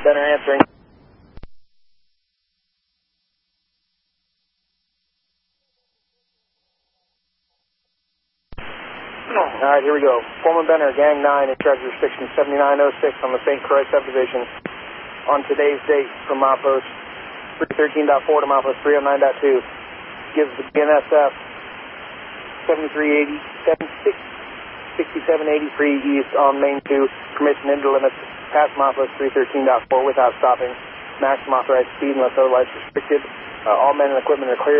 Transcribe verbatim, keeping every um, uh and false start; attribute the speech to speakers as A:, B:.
A: Benner answering. All right, here we go. Foreman Benner, Gang nine, in charge of restriction seventy-nine oh six on the Saint Croix subdivision on today's date from milepost three thirteen point four to milepost three oh nine point two. Gives the B N S F seventy-three eighty, sixty-seven eighty-three east on Main two, permission into limits past milepost three thirteen point four without stopping. Maximum authorized speed unless otherwise restricted. Uh, all men and equipment are clear.